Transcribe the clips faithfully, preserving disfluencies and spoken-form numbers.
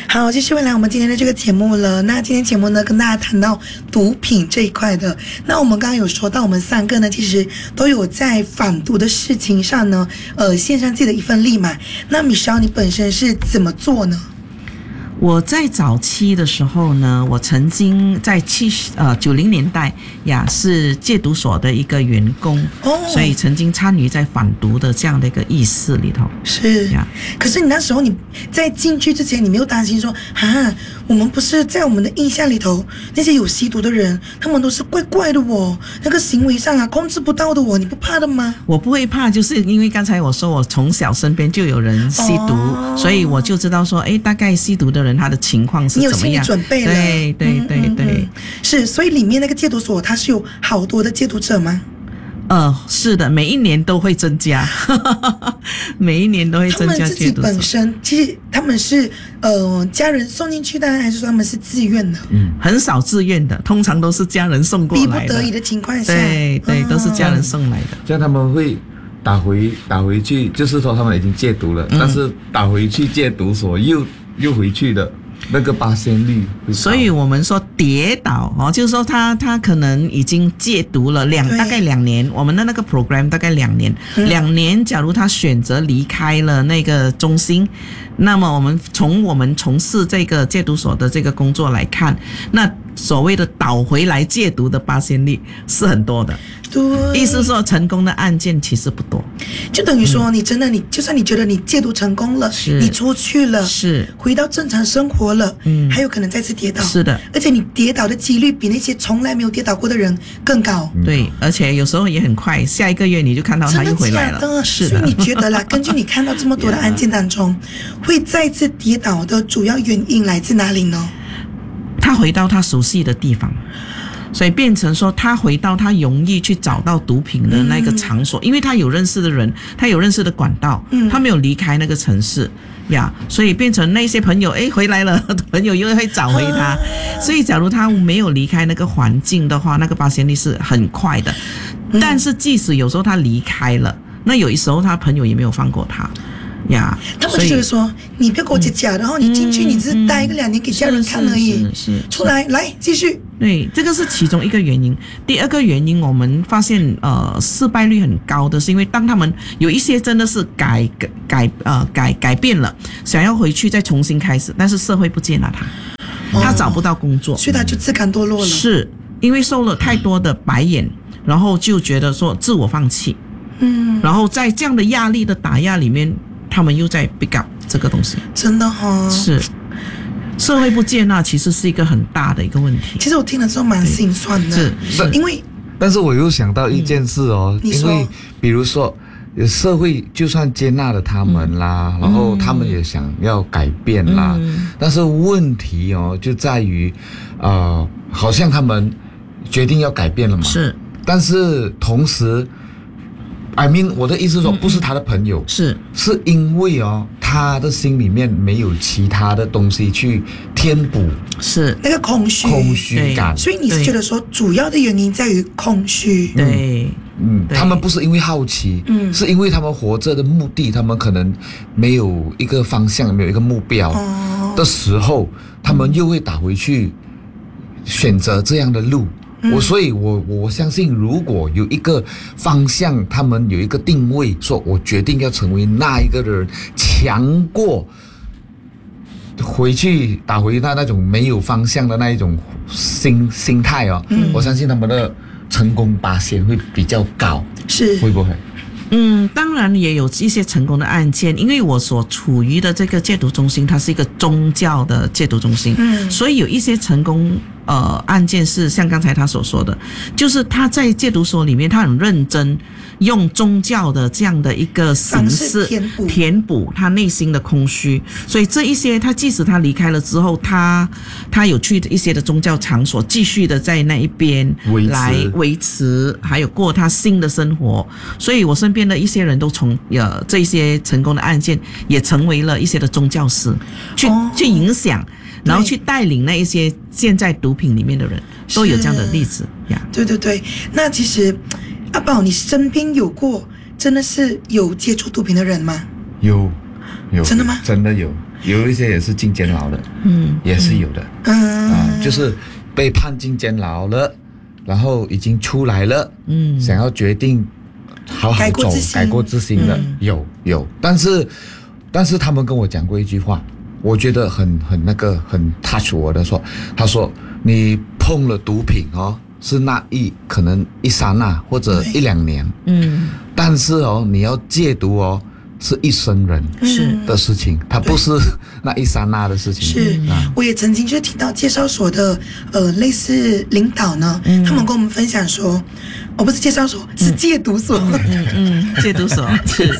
好，继续回来我们今天的这个节目了。那今天节目呢，跟大家谈到毒品这一块的。那我们刚刚有说到，我们三个呢，其实都有在反毒的事情上呢，呃，献上自己的一份力嘛。那Michelle，你本身是怎么做呢？ 我在早期的时候呢，我曾经在七十呃九零年代呀是戒毒所的一个员工，哦，所以曾经参与在反毒的这样的一个意识里头。 是呀，可是你那时候你在进去之前，你没有担心说啊，我们不是在我们的印象里头那些有吸毒的人，他们都是怪怪的哦，那个行为上啊控制不到的哦，你不怕的吗？ 我不会怕，就是因为刚才我说我从小身边就有人吸毒，哦，所以我就知道说，哎，大概吸毒的人他的情况是怎么样， 你有心理准备了。 对对对对，嗯嗯嗯， 是，所以里面那个戒毒所它是有好多的戒毒者吗？ 呃，是的，每一年都会增加，每一年都会增加戒毒所。他们自己本身其实他们是呃家人送进去的，还是说他们是自愿的？ 嗯，很少自愿的，通常都是家人送过来的， 逼不得已的情况下， 对对，哦，都是家人送来的。 这样他们会打回打回去，就是说他们已经戒毒了，嗯，但是打回去戒毒所又又回去的。那个发现率， 所以我们说跌倒哦，就是说他他可能已经戒毒了两大概两年，我们的那个 program 大概两年，嗯，两年，假如他选择离开了那个中心，那么我们从我们从事这个戒毒所的这个工作来看，那所谓的倒回来戒毒的发现率是很多的。对，意思说成功的案件其实不多， 就等于说你真的，你就算你觉得你戒毒成功了，你出去了， 是回到正常生活了，嗯，还有可能再次跌倒， 是的， 而且你跌倒的几率比那些从来没有跌倒过的人更高， 对，而且有时候也很快，下一个月你就看到他又回来了， 真的假的？ 是的。 所以你觉得啦，根据你看到这么多的案件当中，会再次跌倒的主要原因来自哪里呢？ 他回到他熟悉的地方。所以变成说他回到他容易去找到毒品的那个场所，嗯，因为他有认识的人，他有认识的管道，嗯，他没有离开那个城市呀，所以变成那些朋友诶回来了，朋友又会找回他，所以假如他没有离开那个环境的话，那个发现率是很快的，但是即使有时候他离开了，那有时候他朋友也没有放过他呀， 他们就是说你不要给我假假的，然后你进去你只是待一个两年给家人看而已， 是出来来继续。 对，这个是其中一个原因。第二个原因，我们发现呃失败率很高的是因为当他们有一些真的是改改改呃改改变了，想要回去再重新开始，但是社会不接纳他，哦，他找不到工作， 所以他就自甘堕落了。 是因为受了太多的白眼，然后就觉得说自我放弃，嗯，然后在这样的压力的打压里面，他们又在 pick up 这个东西， 真的哦， 是。社会不接纳其实是一个很大的一个问题。 其实我听了之后蛮心酸的， 是是因为， 但是我又想到一件事哦， 嗯， 因为比如说社会就算接纳了他们啦，嗯，然后他们也想要改变啦，嗯，但是问题哦就在于，呃，好像他们决定要改变了嘛， 是， 但是同时。I mean， 我的意思是说，不是他的朋友， 是是因为哦，他的心里面没有其他的东西去填补， 是那个空虚， 空虚感。 所以你是觉得说，主要的原因在于空虚。 对， 嗯，他们不是因为好奇，嗯，是因为他们活着的目的，他们可能没有一个方向，没有一个目标的时候，哦，他们又会打回去，选择这样的路。我所以我，我我相信，如果有一个方向，他们有一个定位，说我决定要成为那一个人，强过回去打回那那种没有方向的那一种心心态哦，嗯，我相信他们的成功把线会比较高， 是会不会？ 嗯，当然也有一些成功的案件，因为我所处于的这个戒毒中心，它是一个宗教的戒毒中心，嗯，所以有一些成功呃案件是像刚才他所说的，就是他在戒毒所里面，他很认真用宗教的这样的一个形式填补填补他内心的空虚，所以这一些他即使他离开了之后，他他有去一些的宗教场所，继续的在那一边来维持，还有过他新的生活，所以我身边的一些人都从呃这些成功的案件也成为了一些的宗教师，去、哦、去影响，然后去带领那一些现在毒品里面的人，都有这样的例子呀。 对对对，那其实阿宝，你身边有过真的是有接触毒品的人吗？ 有， 有真的吗？ 真的有，有一些也是进监牢的， 嗯， 也是有的， 嗯、 啊，就是被判进监牢了，然后已经出来了， 嗯想要决定好好走改过自新改过自新的， 嗯有有，但是但是他们跟我讲过一句话，我觉得很很那个很 touch 我的说，他说你碰了毒品哦，是那一可能一刹那或者对一两年， 嗯， 但是哦你要戒毒哦是一生人是的事情，它不是那一刹那的事情。 是啊， 我也曾经就听到介绍所的呃类似领导呢， 嗯他们跟我们分享说，哦不是介绍所，是戒毒所。 嗯嗯，戒毒所是，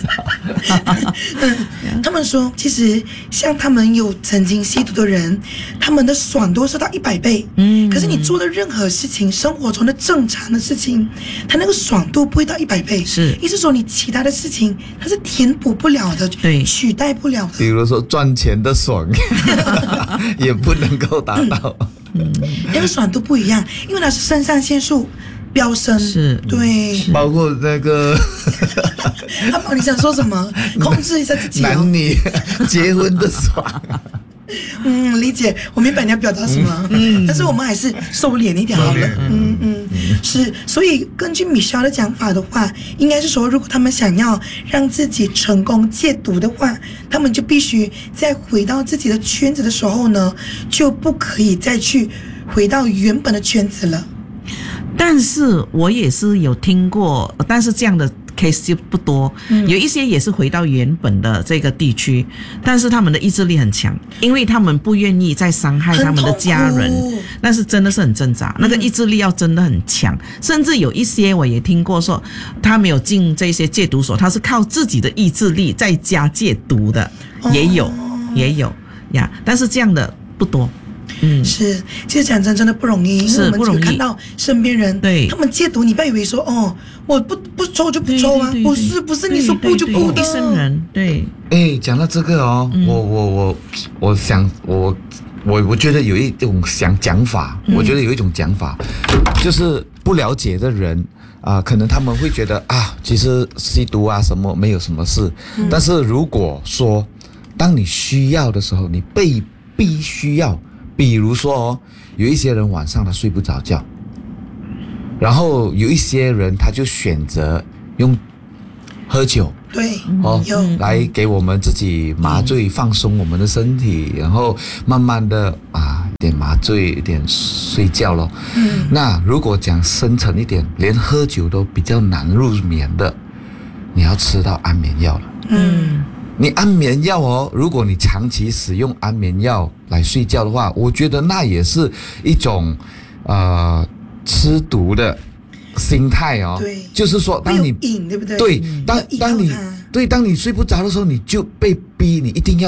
他们说，其实像他们有曾经吸毒的人，他们的爽度是到一百倍。 嗯可是你做的任何事情，生活中的正常的事情，它那个爽度不会到一百倍。 是意思说你其他的事情，它是填补不了的， 对取代不了的。 比如说赚钱的爽也不能够达到。 那个爽度不一样，因为它是肾上腺素飙升。 是对。 包括那个阿宝，你想说什么？控制一下自己哦男。女结婚的爽。 嗯，理解，我明白你要表达什么，嗯，但是我们还是收敛一点好了，嗯嗯，是，所以根据米肖的讲法的话，应该是说，如果他们想要让自己成功戒毒的话，他们就必须在回到自己的圈子的时候呢，就不可以再去回到原本的圈子了。 但是我也是有听过，但是这样的 case 就不多， 嗯有一些也是回到原本的这个地区，但是他们的意志力很强，因为他们不愿意再伤害他们的家人很痛苦， 那是真的是很挣扎，那个意志力要真的很强，甚至有一些我也听过说，他没有进这些戒毒所，他是靠自己的意志力在家戒毒的，也有也有呀，但是这样的不多。嗯， 是，其实讲真真的不容易，因为我们不容易有看到身边人， 对他们戒毒，你不要以为说哦，我不不抽就不抽啊， 对对对对不是不是你说不就对对不的， 对一生人对， 哎，讲到这个哦， 嗯我我我我想我我我觉得有一种想讲法， 嗯我觉得有一种讲法，就是不了解的人啊、可能他们会觉得啊，其实吸毒啊什么没有什么事， 嗯但是如果说当你需要的时候，你被必须要。比如说哦，有一些人晚上他睡不着觉，然后有一些人他就选择用喝酒对， 哦有来给我们自己麻醉放松我们的身体，然后慢慢的啊一点麻醉一点睡觉咯。 嗯， 那如果讲深层一点，连喝酒都比较难入眠的，你要吃到安眠药了。 嗯， 你安眠药哦，如果你长期使用安眠药来睡觉的话，我觉得那也是一种呃吃毒的心态哦。 对就是说，当你会有瘾，对不对？ 对当要依靠当你它对当你睡不着的时候，你就被逼，你一定要